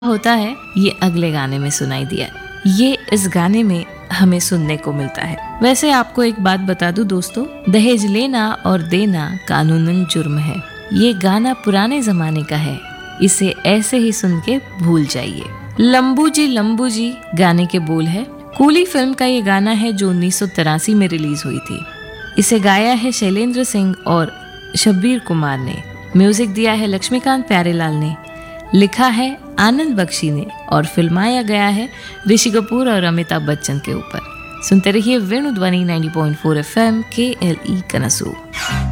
होता है ये अगले गाने में सुनाई दिया। ये इस गाने में हमें सुनने को मिलता है। वैसे आपको एक बात बता दूं दोस्तों, दहेज लेना और देना कानूनन जुर्म है। ये गाना पुराने जमाने का है, इसे ऐसे ही सुन के भूल जाइए। लंबू जी गाने के बोल है। कूली फिल्म का ये गाना है जो 1983 में रिलीज हुई थी। इसे गाया है शैलेंद्र सिंह और शब्बीर कुमार ने। म्यूजिक दिया है लक्ष्मीकांत प्यारेलाल ने। लिखा है आनंद बख्शी ने और फिल्माया गया है ऋषि कपूर और अमिताभ बच्चन के ऊपर। सुनते रहिए वेणु ध्वनि 90.4 FM KLE कनसू।